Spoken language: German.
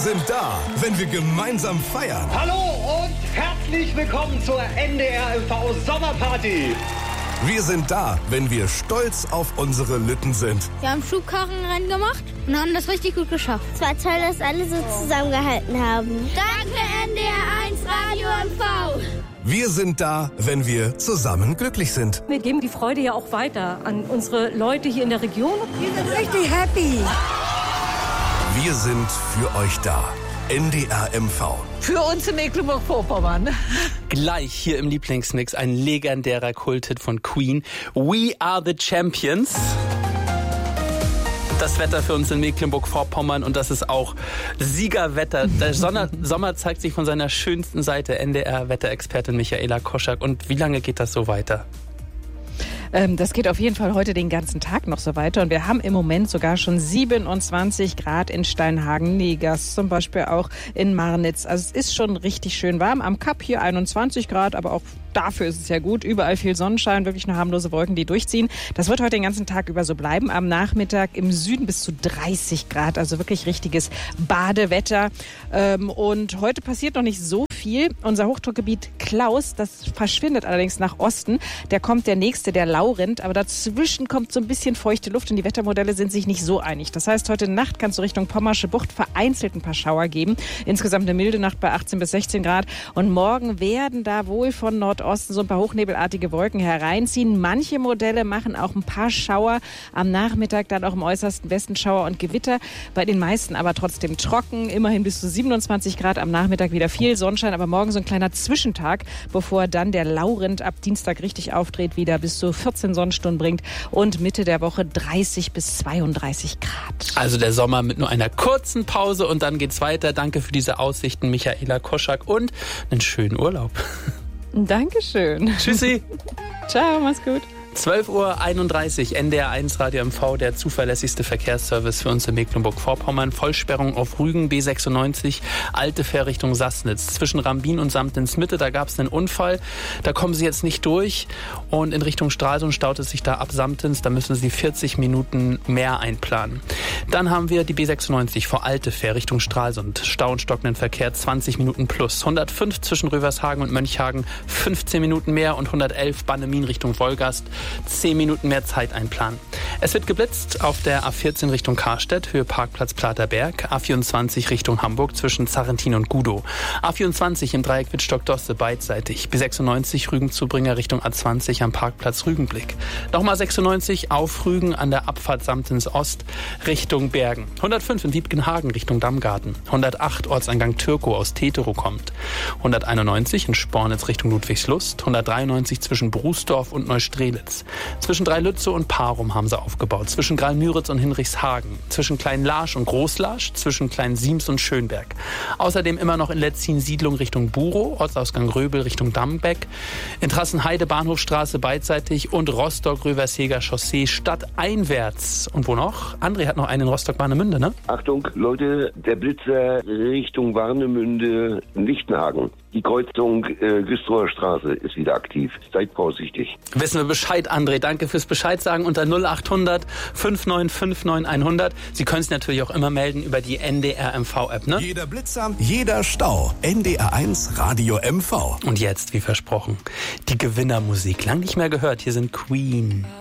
sind da, wenn wir gemeinsam feiern. Hallo und herzlich willkommen zur NDR MV Sommerparty. Wir sind da, wenn wir stolz auf unsere Lütten sind. Wir haben Schubkarrenrennen gemacht und haben das richtig gut geschafft. Es war toll, dass alle so zusammengehalten haben. Danke NDR 1 Radio MV. Wir sind da, wenn wir zusammen glücklich sind. Wir geben die Freude ja auch weiter an unsere Leute hier in der Region. Wir sind richtig happy. Wir sind für euch da. NDR MV. Für uns in Mecklenburg-Vorpommern. Gleich hier im Lieblingsmix ein legendärer Kulthit von Queen. We are the Champions. Das Wetter für uns in Mecklenburg-Vorpommern und das ist auch Siegerwetter. Der Sommer zeigt sich von seiner schönsten Seite. NDR-Wetterexpertin Michaela Koschak. Und wie lange geht das so weiter? Das geht auf jeden Fall heute den ganzen Tag noch so weiter. Und wir haben im Moment sogar schon 27 Grad in Steinhagen, Negas, zum Beispiel auch in Marnitz. Also es ist schon richtig schön warm. Am Kap hier 21 Grad, aber auch dafür ist es ja gut. Überall viel Sonnenschein, wirklich nur harmlose Wolken, die durchziehen. Das wird heute den ganzen Tag über so bleiben. Am Nachmittag im Süden bis zu 30 Grad, also wirklich richtiges Badewetter. Und heute passiert noch nicht so viel. Unser Hochdruckgebiet Klaus, das verschwindet allerdings nach Osten. Der kommt der nächste, der Laurent, aber dazwischen kommt so ein bisschen feuchte Luft und die Wettermodelle sind sich nicht so einig. Das heißt, heute Nacht kann es so Richtung Pommersche Bucht vereinzelt ein paar Schauer geben. Insgesamt eine milde Nacht bei 18 bis 16 Grad. Und morgen werden da wohl von Nordosten so ein paar hochnebelartige Wolken hereinziehen. Manche Modelle machen auch ein paar Schauer. Am Nachmittag dann auch im äußersten Westen Schauer und Gewitter. Bei den meisten aber trotzdem trocken. Immerhin bis zu 27 Grad. Am Nachmittag wieder viel Sonnenschein. Aber morgen so ein kleiner Zwischentag, bevor dann der Laurent ab Dienstag richtig aufdreht, wieder bis zu 14 Sonnenstunden bringt und Mitte der Woche 30 bis 32 Grad. Also der Sommer mit nur einer kurzen Pause und dann geht's weiter. Danke für diese Aussichten, Michaela Koschak, und einen schönen Urlaub. Dankeschön. Tschüssi. Ciao, mach's gut. 12:31 Uhr, NDR 1 Radio MV, der zuverlässigste Verkehrsservice für uns in Mecklenburg-Vorpommern. Vollsperrung auf Rügen, B96, alte Fährrichtung Sassnitz. Zwischen Rambin und Samtens-Mitte, da gab es einen Unfall. Da kommen Sie jetzt nicht durch. Und in Richtung Stralsund staut es sich da ab Samtens. Da müssen Sie 40 Minuten mehr einplanen. Dann haben wir die B96 vor alte Fährrichtung Stralsund. Stau und stockenden Verkehr 20 Minuten plus. 105 zwischen Rövershagen und Mönchhagen, 15 Minuten mehr. Und 111 Bannemin Richtung Wolgast. 10 Minuten mehr Zeit einplanen. Es wird geblitzt auf der A14 Richtung Karstedt, Höhe Parkplatz Platerberg, A24 Richtung Hamburg zwischen Zarrentin und Gudow. A24 im Dreieck Wittstock-Dosse beidseitig. B96 Rügen-Zubringer Richtung A20 am Parkplatz Rügenblick. Nochmal 96 auf Rügen an der Abfahrt Samtens Ost Richtung Bergen. 105 in Wiebkenhagen Richtung Dammgarten. 108 Ortseingang Türkow aus Teterow kommt. 191 in Spornitz Richtung Ludwigslust. 193 zwischen Brußdorf und Neustrelitz. Zwischen Dreilütze und Parum haben sie aufgebaut. Zwischen Graal-Müritz und Hinrichshagen. Zwischen Klein-Larsch und Groß-Larsch. Zwischen Klein-Siems und Schönberg. Außerdem immer noch in Letzin-Siedlung Richtung Burow. Ortsausgang Röbel Richtung Dammbeck. In Trassenheide Bahnhofstraße beidseitig. Und Rostock-Röversheger Chaussee stadteinwärts. Und wo noch? André hat noch einen in Rostock-Warnemünde, ne? Achtung, Leute, der Blitzer Richtung Warnemünde-Lichtenhagen. Die Kreuzung Güstrower Straße ist wieder aktiv. Seid vorsichtig. Wissen wir Bescheid, André. Danke fürs Bescheid sagen unter 0800 5959 100. Sie können es natürlich auch immer melden über die NDR MV-App, ne? Jeder Blitzer, jeder Stau. NDR 1 Radio MV. Und jetzt, wie versprochen, die Gewinnermusik. Lang nicht mehr gehört. Hier sind Queen.